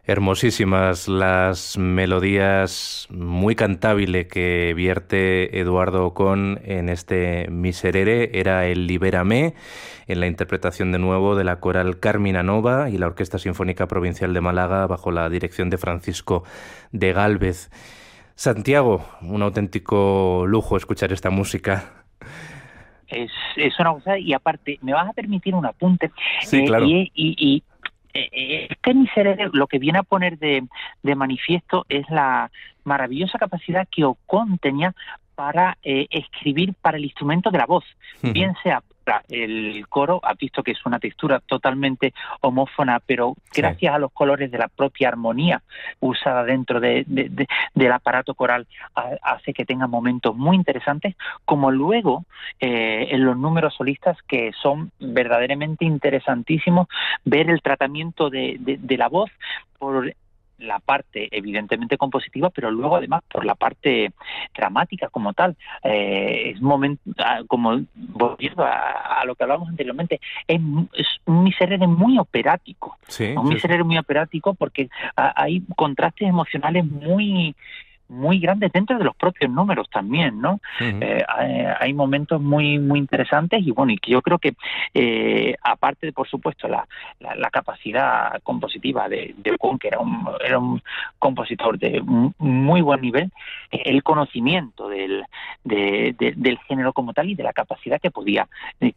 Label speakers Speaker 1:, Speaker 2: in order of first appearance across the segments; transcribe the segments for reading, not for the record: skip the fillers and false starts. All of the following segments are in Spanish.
Speaker 1: Hermosísimas las melodías, muy cantabile que vierte Eduardo Ocón en este Miserere. Era el Libérame, en la interpretación de nuevo de la coral Carmina Nova y la Orquesta Sinfónica Provincial de Málaga bajo la dirección de Francisco de Gálvez. Santiago, un auténtico lujo escuchar esta música.
Speaker 2: Es una cosa, y aparte, me vas a permitir un apunte.
Speaker 1: Sí, claro.
Speaker 2: Es que Miserere lo que viene a poner de manifiesto es la maravillosa capacidad que Ocón tenía para escribir para el instrumento de la voz, bien sea para el coro. Has visto que es una textura totalmente homófona, pero gracias a los colores de la propia armonía usada dentro del aparato coral hace que tenga momentos muy interesantes, como luego en los números solistas, que son verdaderamente interesantísimos, ver el tratamiento de la voz por la parte evidentemente compositiva, pero luego además por la parte dramática como tal. Es momento, como volviendo a lo que hablábamos anteriormente, es un Miserere muy operático, Miserere muy operático, porque hay contrastes emocionales muy grandes dentro de los propios números también, ¿no? Hay momentos muy interesantes, y bueno, y que yo creo que aparte de, por supuesto, la capacidad compositiva de Ocón, que era un compositor de muy buen nivel, el conocimiento del género como tal y de la capacidad que podía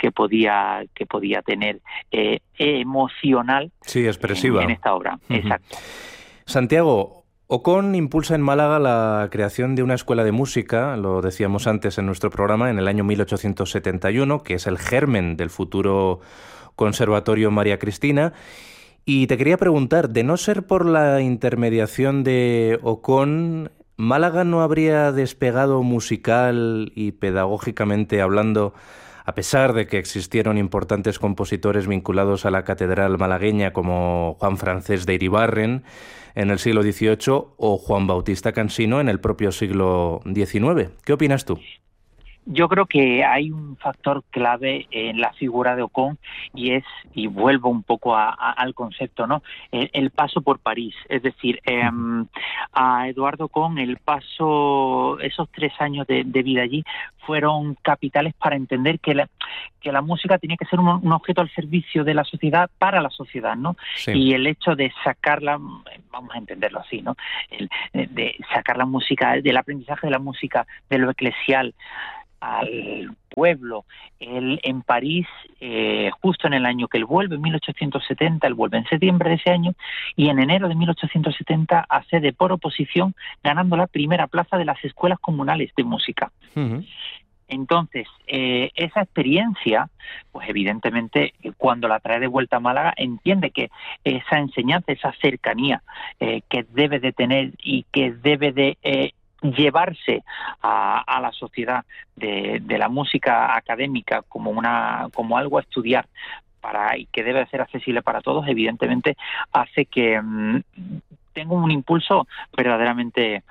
Speaker 2: tener emocional,
Speaker 1: expresiva,
Speaker 2: en esta obra. Exacto.
Speaker 1: Santiago, Ocón impulsa en Málaga la creación de una escuela de música, lo decíamos antes en nuestro programa, en el año 1871, que es el germen del futuro Conservatorio María Cristina. Y te quería preguntar, de no ser por la intermediación de Ocón, ¿Málaga no habría despegado musical y pedagógicamente hablando, a pesar de que existieron importantes compositores vinculados a la catedral malagueña como Juan Francés de Iribarren en el siglo XVIII o Juan Bautista Cansino en el propio siglo XIX? ¿Qué opinas tú?
Speaker 2: Yo creo que hay un factor clave en la figura de Ocón, y vuelvo un poco al concepto, ¿no? El paso por París. Es decir, a Eduardo Ocón esos 3 años de vida allí fueron capitales para entender que la música tenía que ser un objeto al servicio de la sociedad, para la sociedad, ¿no? Sí. Y el hecho de sacarla, vamos a entenderlo así, ¿no? De sacar la música, del aprendizaje de la música de lo eclesial al pueblo. Él en París, justo en el año que él vuelve, en 1870, él vuelve en septiembre de ese año, y en enero de 1870 accede por oposición, ganando la primera plaza de las escuelas comunales de música. Entonces, esa experiencia, pues evidentemente, cuando la trae de vuelta a Málaga, entiende que esa enseñanza, esa cercanía que debe de tener y que debe de llevarse a la sociedad de la música académica como algo a estudiar y que debe ser accesible para todos, evidentemente hace que tenga un impulso verdaderamente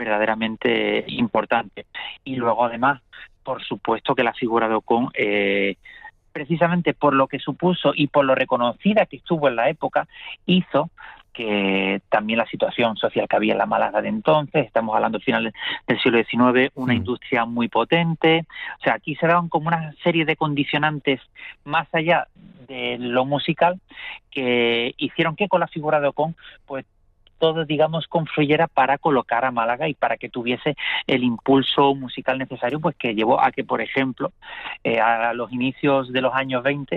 Speaker 2: importante. Y luego, además, por supuesto que la figura de Ocón, precisamente por lo que supuso y por lo reconocida que estuvo en la época, hizo que también la situación social que había en la Málaga de entonces, estamos hablando del final del siglo XIX, una industria muy potente. O sea, aquí se daban como una serie de condicionantes más allá de lo musical, que hicieron que con la figura de Ocón, pues todo, digamos, confluyera para colocar a Málaga y para que tuviese el impulso musical necesario, pues que llevó a que, por ejemplo, a los inicios de los años 20,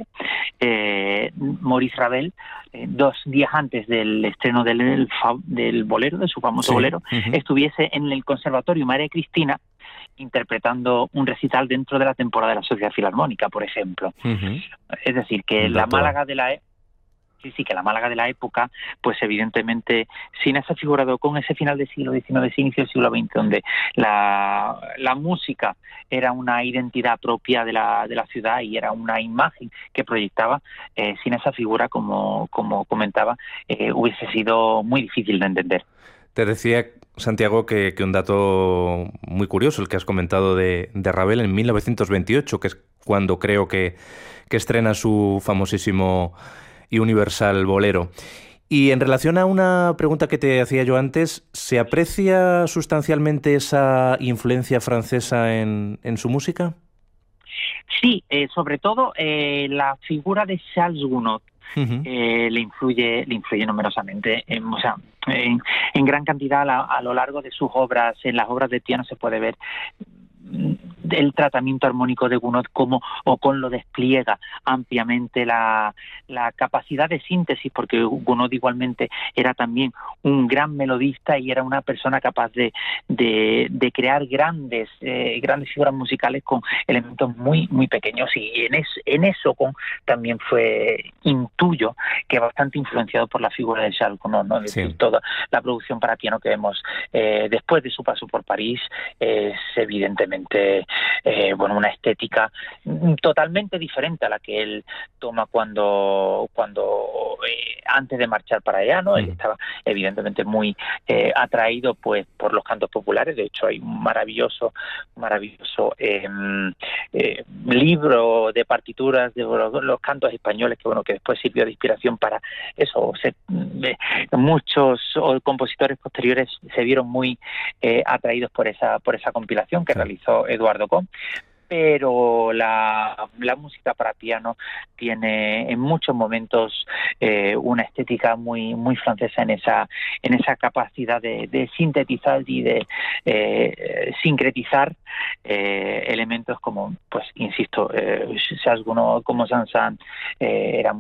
Speaker 2: Maurice Ravel, 2 días antes del estreno del bolero, de su famoso bolero, estuviese en el Conservatorio María Cristina interpretando un recital dentro de la temporada de la Sociedad Filarmónica, por ejemplo. Es decir, que la Málaga de la que la Málaga de la época, pues evidentemente, sin esa figura de Ocón, ese final del siglo XIX, ese inicio del siglo XX, donde la música era una identidad propia de la ciudad y era una imagen que proyectaba, sin esa figura, como comentaba, hubiese sido muy difícil de entender.
Speaker 1: Te decía, Santiago, que un dato muy curioso, el que has comentado de Ravel en 1928, que es cuando creo que estrena su famosísimo y universal bolero. Y en relación a una pregunta que te hacía yo antes, ¿se aprecia sustancialmente esa influencia francesa en su música?
Speaker 2: Sí, sobre todo la figura de Charles Gounod
Speaker 1: Ujú.
Speaker 2: le influye numerosamente, o sea, en gran cantidad a lo largo de sus obras. En las obras de piano se puede ver el tratamiento armónico de Gounod como Ocon lo despliega ampliamente, la capacidad de síntesis, porque Gounod igualmente era también un gran melodista y era una persona capaz de crear grandes figuras musicales con elementos muy muy pequeños, y en eso Ocon también intuyo que bastante influenciado por la figura de Charles Gounod, ¿no? Es
Speaker 1: Sí.
Speaker 2: decir, toda la producción para piano que vemos después de su paso por París es evidentemente una estética totalmente diferente a la que él toma cuando antes de marchar para allá, ¿no? Él estaba evidentemente muy atraído pues por los cantos populares. De hecho, hay un maravilloso libro de partituras de los cantos españoles que después sirvió de inspiración para eso. Muchos compositores posteriores se vieron muy atraídos por esa compilación que realizó Eduardo Con. Pero la música para piano tiene en muchos momentos una estética muy muy francesa en esa capacidad de sintetizar y de sincretizar elementos como, pues insisto, Charles Gounod, como Saint-Saëns, eran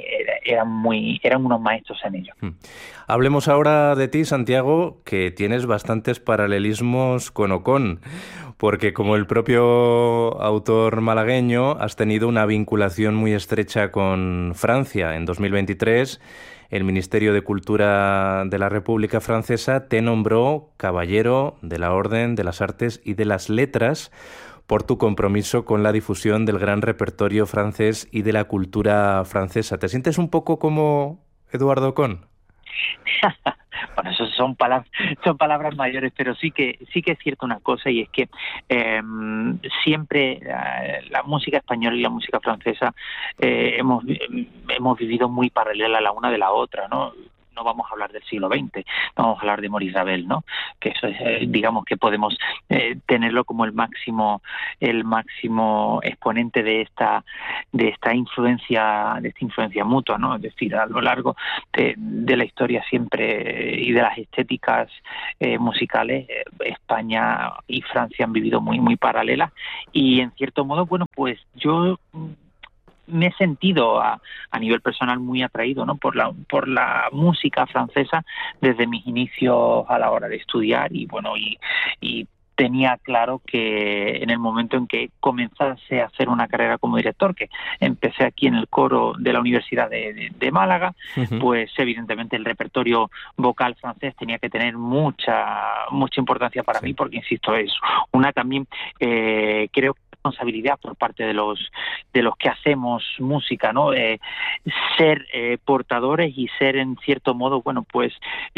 Speaker 2: unos maestros en ello.
Speaker 1: Hablemos ahora de ti, Santiago, que tienes bastantes paralelismos con Ocon, porque como el propio autor malagueño, has tenido una vinculación muy estrecha con Francia. En 2023, el Ministerio de Cultura de la República Francesa te nombró Caballero de la Orden de las Artes y de las Letras por tu compromiso con la difusión del gran repertorio francés y de la cultura francesa. ¿Te sientes un poco como Eduardo Ocon?
Speaker 2: Bueno, eso son palabras mayores, pero sí que es cierto una cosa, y es que siempre la música española y la música francesa hemos vivido muy paralela la una de la otra, ¿no? No vamos a hablar del siglo XX, no vamos a hablar de Maurice Ravel, ¿no? Que eso es, digamos que podemos tenerlo como el máximo exponente de esta influencia mutua, ¿no? Es decir, a lo largo de la historia siempre y de las estéticas musicales, España y Francia han vivido muy muy paralelas, y en cierto modo, bueno, pues yo me he sentido a nivel personal muy atraído, ¿no? por la música francesa desde mis inicios a la hora de estudiar, y bueno, y tenía claro que en el momento en que comenzase a hacer una carrera como director, que empecé aquí en el coro de la Universidad de Málaga, pues evidentemente el repertorio vocal francés tenía que tener mucha importancia para mí, porque insisto, es una también creo responsabilidad por parte de los que hacemos música, ¿no? Ser portadores y ser en cierto modo, bueno, pues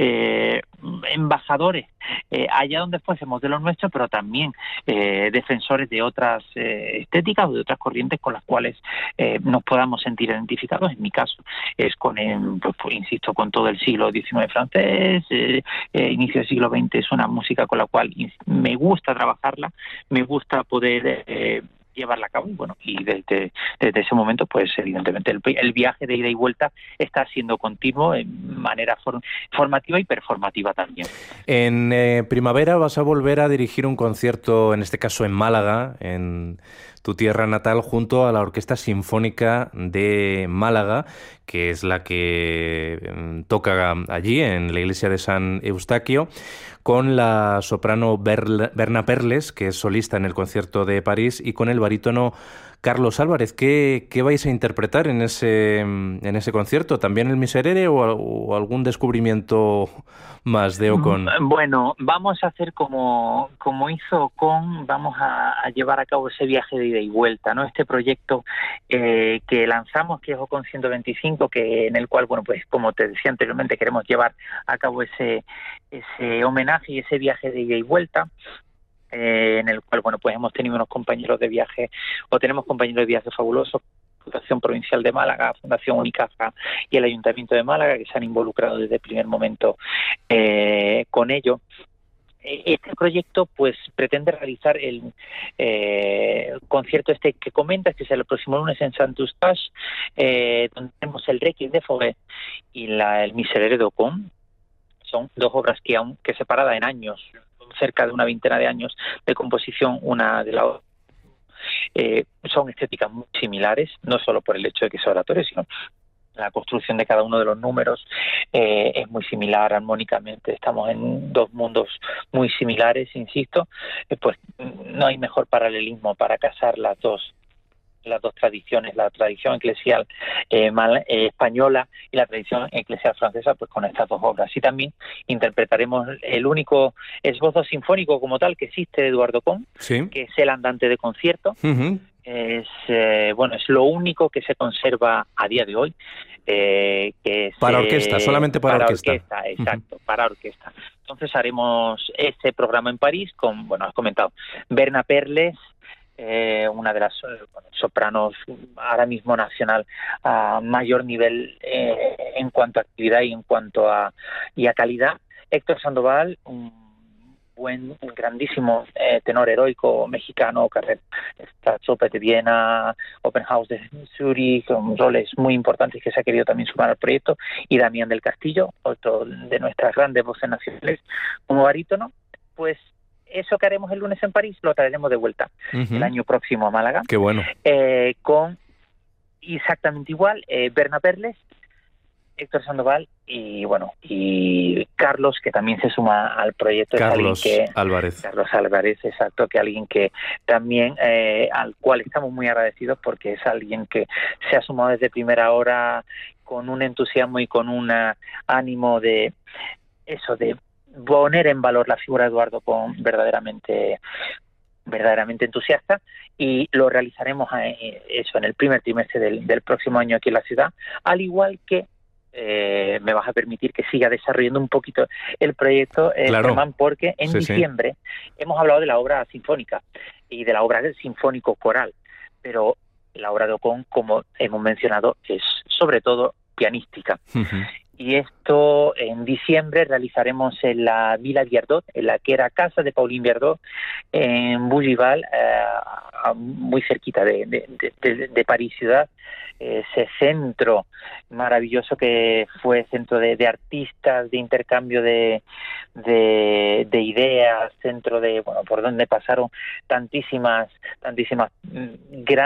Speaker 2: embajadores allá donde fuésemos de lo nuestro, pero también defensores de otras estéticas o de otras corrientes con las cuales nos podamos sentir identificados. En mi caso es con insisto, con todo el siglo XIX francés, inicio del siglo XX. Es una música con la cual me gusta trabajarla, me gusta poder llevarla a cabo, y bueno, y desde ese momento, pues evidentemente el viaje de ida y vuelta está siendo continuo en manera formativa y performativa también.
Speaker 1: En primavera vas a volver a dirigir un concierto, en este caso en Málaga, en tu tierra natal, junto a la Orquesta Sinfónica de Málaga, que es la que toca allí, en la iglesia de San Eustaquio, con la soprano Berna Perles, que es solista en el concierto de París, y con el barítono Carlos Álvarez. ¿Qué vais a interpretar en ese concierto? ¿También el Miserere o algún descubrimiento más de Ocon?
Speaker 2: Bueno, vamos a hacer como hizo Ocon, vamos a llevar a cabo ese viaje de ida y vuelta, ¿no? Este proyecto que lanzamos, que es Ocon 125, en el cual, bueno, pues como te decía anteriormente, queremos llevar a cabo ese homenaje y ese viaje de ida y vuelta, en el cual, bueno, pues hemos tenido unos compañeros de viaje, o tenemos compañeros de viaje fabulosos, Diputación Provincial de Málaga, Fundación Unicaja y el Ayuntamiento de Málaga, que se han involucrado desde el primer momento con ello. Este proyecto pues pretende realizar el concierto que comentas, que es el próximo lunes en Sant Eustache, donde tenemos el Requiem de Fauré y el Miserere de Ocon. Son dos obras que separadas en años, cerca de una veintena de años de composición una de la otra, son estéticas muy similares, no solo por el hecho de que sea oratorio, sino la construcción de cada uno de los números es muy similar armónicamente. Estamos en dos mundos muy similares, insisto, pues no hay mejor paralelismo para casar las dos tradiciones, la tradición eclesial española y la tradición eclesial francesa, pues con estas dos obras. Y también interpretaremos el único esbozo sinfónico como tal que existe de Eduardo Con,
Speaker 1: sí,
Speaker 2: que es el andante de concierto.
Speaker 1: Uh-huh.
Speaker 2: Es lo único que se conserva a día de hoy, que es
Speaker 1: para orquesta, solamente para orquesta.
Speaker 2: Exacto, para orquesta. Entonces haremos ese programa en París con, has comentado, Berna Perles, una de las sopranos ahora mismo nacional a mayor nivel en cuanto a actividad y en cuanto a calidad. Héctor Sandoval, un grandísimo tenor heroico mexicano, carrera Staatsoper de Viena, Open House de Zurich, con roles muy importantes que se ha querido también sumar al proyecto, y Damián del Castillo, otro de nuestras grandes voces nacionales como barítono. Pues eso que haremos el lunes en París lo traeremos de vuelta el año próximo a Málaga.
Speaker 1: Qué bueno. Con
Speaker 2: exactamente igual, Berna Perles, Héctor Sandoval y Carlos, que también se suma al proyecto.
Speaker 1: Carlos Álvarez,
Speaker 2: exacto, que alguien que también al cual estamos muy agradecidos, porque es alguien que se ha sumado desde primera hora con un entusiasmo y con un ánimo de poner en valor la figura de Eduardo Con verdaderamente entusiasta, y lo realizaremos en el primer trimestre del próximo año aquí en la ciudad, al igual que me vas a permitir que siga desarrollando un poquito el proyecto,
Speaker 1: claro.
Speaker 2: Germán, porque en diciembre hemos hablado de la obra sinfónica y de la obra del sinfónico coral, pero la obra de Ocon, como hemos mencionado, es sobre todo pianística. Y esto en diciembre realizaremos en la Villa Viardot, en la que era casa de Pauline Viardot, en Bougival, muy cerquita de París ciudad. Ese centro maravilloso que fue centro de artistas, de intercambio de ideas, centro por donde pasaron tantísimas grandes